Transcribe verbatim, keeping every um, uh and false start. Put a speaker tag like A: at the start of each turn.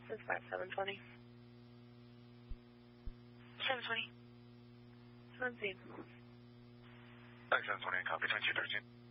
A: Dispatch seven twenty.
B: seven twenty.
A: seventeen.
C: Back seven twenty, copy, twenty-two thirteen.